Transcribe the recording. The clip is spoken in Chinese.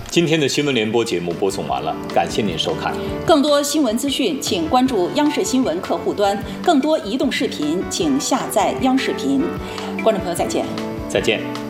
今天的新闻联播节目播送完了，感谢您收看。 更多新闻资讯，请关注央视新闻客户端；更多移动视频，请下载央视频。观众朋友，再见。 再见。